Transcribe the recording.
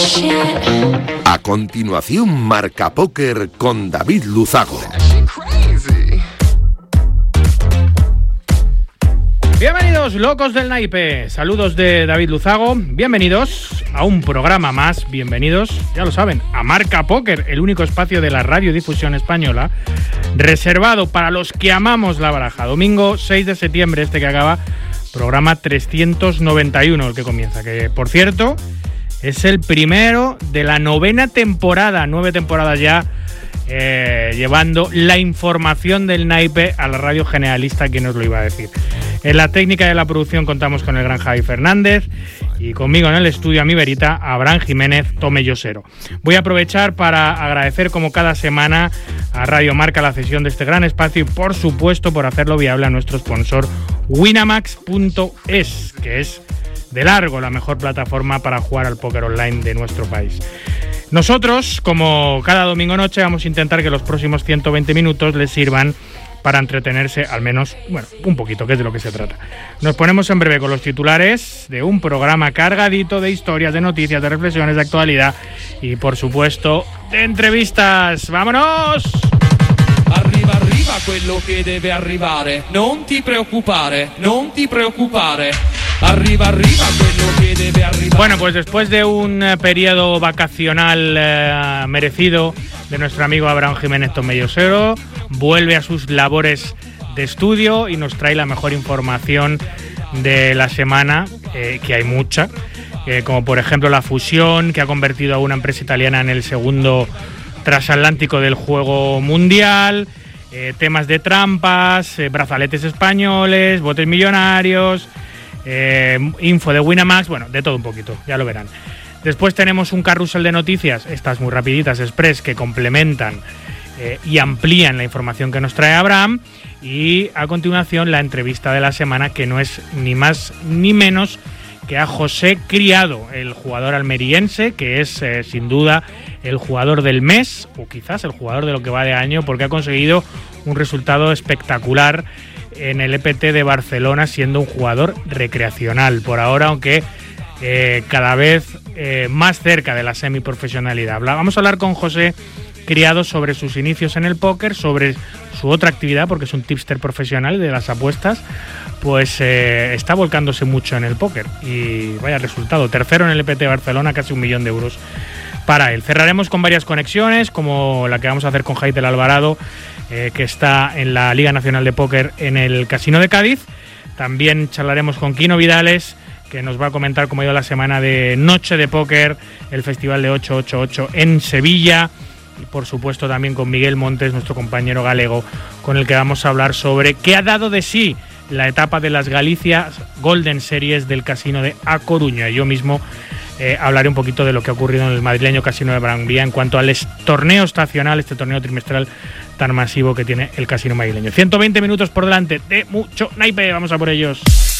A continuación, Marca Póker con David Luzago. Bienvenidos, locos del naipe. Saludos de David Luzago. Bienvenidos a un programa más. Bienvenidos, ya lo saben, a Marca Póker, el único espacio de la radiodifusión española reservado para los que amamos la baraja. Domingo 6 de septiembre, este que acaba, programa 391, el que comienza. Que, por cierto, es el primero de la 9ª temporada. 9 temporadas ya, llevando la información del naipe a la radio generalista. ¿Quién nos lo iba a decir? En la técnica de la producción contamos con el gran Javi Fernández y conmigo en el estudio, a mi verita, Abraham Jiménez Tomellosero. Voy a aprovechar para agradecer, como cada semana, a Radio Marca la cesión de este gran espacio y, por supuesto, por hacerlo viable, a nuestro sponsor Winamax.es, que es de largo la mejor plataforma para jugar al póker online de nuestro país. Nosotros, como cada domingo noche, vamos a intentar que los próximos 120 minutos les sirvan para entretenerse, al menos, bueno, un poquito, que es de lo que se trata. Nos ponemos en breve con los titulares de un programa cargadito de historias, de noticias, de reflexiones, de actualidad y, por supuesto, de entrevistas. ¡Vámonos! Arriva, arriva quello che deve arrivare. Non ti preoccupare, non ti preoccupare. Arriva, arriva quello che debe arrivare. Bueno, pues después de un periodo vacacional merecido de nuestro amigo Abraham Jiménez Tomellosero, vuelve a sus labores de estudio y nos trae la mejor información de la semana, que hay mucha, como por ejemplo la fusión que ha convertido a una empresa italiana en el segundo transatlántico del juego mundial, temas de trampas, brazaletes españoles, botes millonarios, info de Winamax, bueno, de todo un poquito, ya lo verán. Después tenemos un carrusel de noticias, estas muy rapiditas, express, que complementan y amplían la información que nos trae Abraham. Y a continuación la entrevista de la semana, que no es ni más ni menos que a José Criado, el jugador almeriense, que es sin duda el jugador del mes, o quizás el jugador de lo que va de año, porque ha conseguido un resultado espectacular en el EPT de Barcelona, siendo un jugador recreacional por ahora, aunque cada vez más cerca de la semiprofesionalidad. Vamos a hablar con José Criado sobre sus inicios en el póker, sobre su otra actividad, porque es un tipster profesional de las apuestas. Pues está volcándose mucho en el póker y vaya resultado, tercero en el EPT de Barcelona, casi 1 millón de euros para él. Cerraremos con varias conexiones, como la que vamos a hacer con Jaitel Alvarado, que está en la Liga Nacional de Póker en el Casino de Cádiz. También charlaremos con Quino Vidales, que nos va a comentar cómo ha ido la semana de Noche de Póker, el Festival de 888 en Sevilla. Y por supuesto también con Miguel Montes, nuestro compañero galego, con el que vamos a hablar sobre qué ha dado de sí la etapa de las Galicia Golden Series del Casino de A Coruña. Yo mismo hablaré un poquito de lo que ha ocurrido en el madrileño Casino de Gran Vía en cuanto al torneo estacional, este torneo trimestral tan masivo que tiene el casino madrileño. 120 minutos por delante de mucho naipe, vamos a por ellos.